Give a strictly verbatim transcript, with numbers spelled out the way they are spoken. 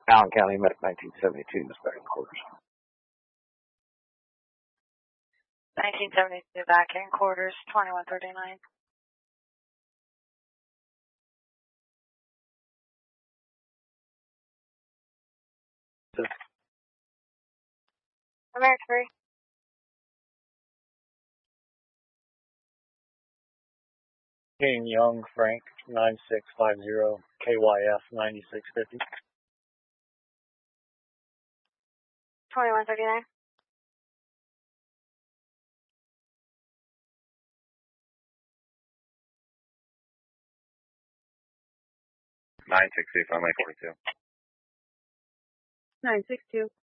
Allen County Medic nineteen seventy-two, back in quarters. nineteen seventy-two, back in quarters, twenty-one thirty-nine. American three. King Young Frank nine six five zero K Y F ninety-six fifty. twenty-one thirty-nine. nine six two, Family forty-two. nine six two.